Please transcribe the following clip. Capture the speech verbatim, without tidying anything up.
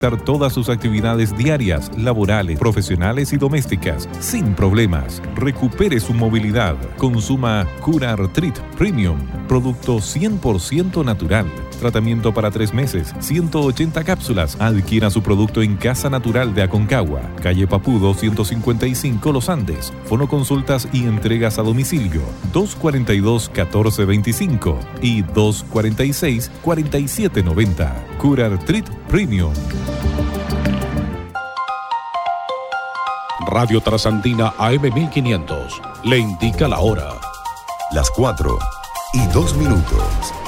todas sus actividades diarias, laborales, profesionales y domésticas sin problemas. Recupere su movilidad. Consuma Cura Artrit Premium, producto cien por ciento natural. Tratamiento para tres meses, ciento ochenta cápsulas. Adquiera su producto en Casa Natural de Aconcagua, calle Papudo ciento cincuenta y cinco Los Andes. Fonoconsultas y entregas a domicilio dos cuarenta y dos, catorce veinticinco y dos cuarenta y seis, cuarenta y siete noventa. Cura Artrit Premium. Radio Trasandina A M mil quinientos le indica la hora. Las cuatro y dos minutos.